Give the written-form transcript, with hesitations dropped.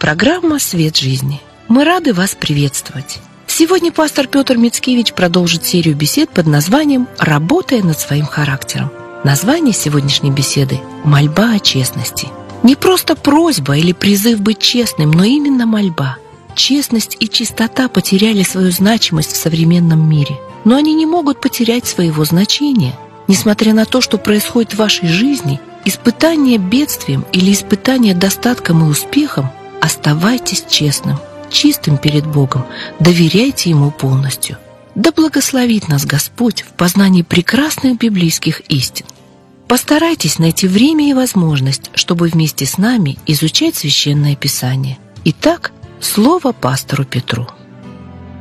Программа «Свет жизни». Мы рады вас приветствовать. Сегодня пастор Петр Мицкевич продолжит серию бесед под названием «Работая над своим характером». Название сегодняшней беседы – «Мольба о честности». Не просто просьба или призыв быть честным, но именно мольба. Честность и чистота потеряли свою значимость в современном мире, но они не могут потерять своего значения. Несмотря на то, что происходит в вашей жизни, испытание бедствием или испытание достатком и успехом, оставайтесь честным, чистым перед Богом, доверяйте Ему полностью. Да благословит нас Господь в познании прекрасных библейских истин. Постарайтесь найти время и возможность, чтобы вместе с нами изучать Священное Писание. Итак, слово пастору Петру.